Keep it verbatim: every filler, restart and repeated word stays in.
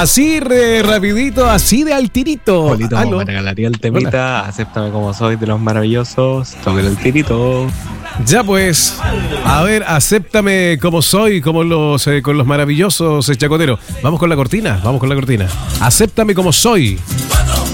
Así re, rapidito, así de al tirito. Polito, Aló. me regalaría el temita. Hola. Acéptame como soy de los maravillosos. Toque el tirito. Ya pues, a ver, acéptame como soy, como los eh, con los maravillosos eh, chacoteros. Vamos con la cortina, vamos con la cortina. Acéptame como soy.